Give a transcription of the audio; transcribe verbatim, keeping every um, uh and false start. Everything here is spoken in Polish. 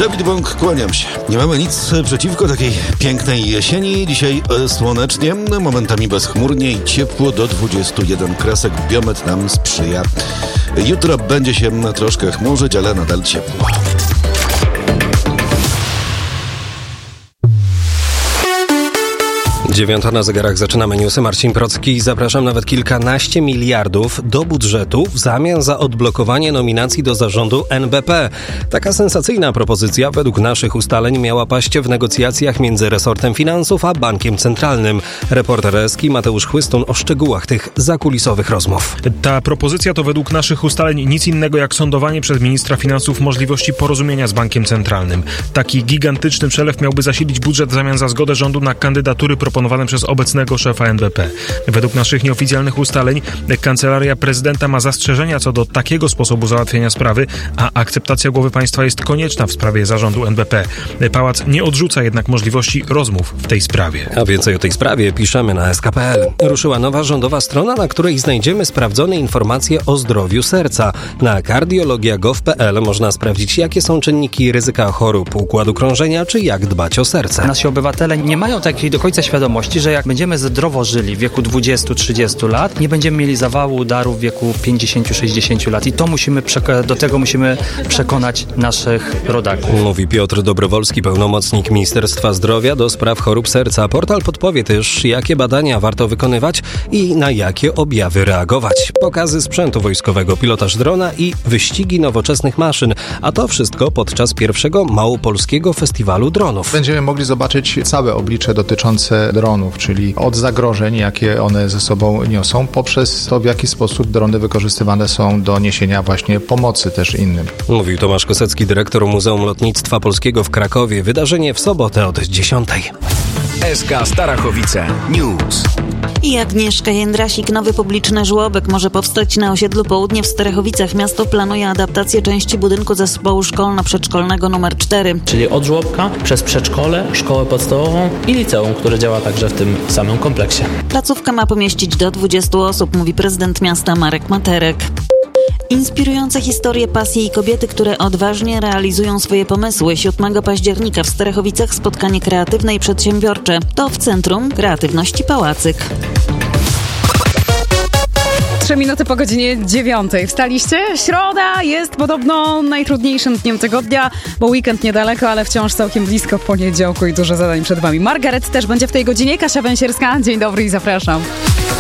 Dawid Bąk, kłaniam się. Nie mamy nic przeciwko takiej pięknej jesieni. Dzisiaj słonecznie, momentami bezchmurnie i ciepło do dwudziestu jeden kresek. Biometr nam sprzyja. Jutro będzie się troszkę chmurzyć, ale nadal ciepło. Dziewiąta na zegarach, zaczynamy newsy. Marcin Procki. Zapraszam. Nawet kilkanaście miliardów do budżetu w zamian za odblokowanie nominacji do zarządu N B P. Taka sensacyjna propozycja według naszych ustaleń miała paść w negocjacjach między resortem finansów a bankiem centralnym. Reporter Eski Mateusz Chłystun o szczegółach tych zakulisowych rozmów. Ta propozycja to według naszych ustaleń nic innego jak sądowanie przez ministra finansów możliwości porozumienia z bankiem centralnym. Taki gigantyczny przelew miałby zasilić budżet w zamian za zgodę rządu na kandydatury proponowane przez obecnego szefa N B P. Według naszych nieoficjalnych ustaleń Kancelaria Prezydenta ma zastrzeżenia co do takiego sposobu załatwienia sprawy, a akceptacja głowy państwa jest konieczna w sprawie zarządu N B P. Pałac nie odrzuca jednak możliwości rozmów w tej sprawie. A więcej o tej sprawie piszemy na es ka kropka pe el. Ruszyła nowa rządowa strona, na której znajdziemy sprawdzone informacje o zdrowiu serca. Na kardiologia kropka gov kropka pe el można sprawdzić, jakie są czynniki ryzyka chorób układu krążenia, czy jak dbać o serce. Nasi obywatele nie mają takiej do końca świadomości, że jak będziemy zdrowo żyli w wieku dwudziestu trzydziestu lat, nie będziemy mieli zawału udaru w wieku pięćdziesięciu sześćdziesięciu lat. I to musimy przeko- do tego musimy przekonać naszych rodaków. Mówi Piotr Dobrowolski, pełnomocnik Ministerstwa Zdrowia do spraw chorób serca. Portal podpowie też, jakie badania warto wykonywać i na jakie objawy reagować. Pokazy sprzętu wojskowego, pilotaż drona i wyścigi nowoczesnych maszyn. A to wszystko podczas pierwszego Małopolskiego Festiwalu Dronów. Będziemy mogli zobaczyć całe oblicze dotyczące dronów, czyli od zagrożeń, jakie one ze sobą niosą, poprzez to, w jaki sposób drony wykorzystywane są do niesienia właśnie pomocy też innym. Mówił Tomasz Kosecki, dyrektor Muzeum Lotnictwa Polskiego w Krakowie. Wydarzenie w sobotę od dziesiątej. S K Starachowice News. I Agnieszka Jędrasik, nowy publiczny żłobek może powstać na osiedlu Południe w Starachowicach. Miasto planuje adaptację części budynku zespołu szkolno-przedszkolnego numer cztery. Czyli od żłobka przez przedszkole, szkołę podstawową i liceum, które działa także w tym samym kompleksie. Placówka ma pomieścić do dwudziestu osób, mówi prezydent miasta Marek Materek. Inspirujące historie, pasje i kobiety, które odważnie realizują swoje pomysły. siódmego października w Starachowicach spotkanie kreatywne i przedsiębiorcze. To w Centrum Kreatywności Pałacyk. Trzy minuty po godzinie dziewiątej. Wstaliście? Środa jest podobno najtrudniejszym dniem tygodnia, bo weekend niedaleko, ale wciąż całkiem blisko w poniedziałku i dużo zadań przed wami. Margaret też będzie w tej godzinie. Kasia Węsierska, dzień dobry i zapraszam.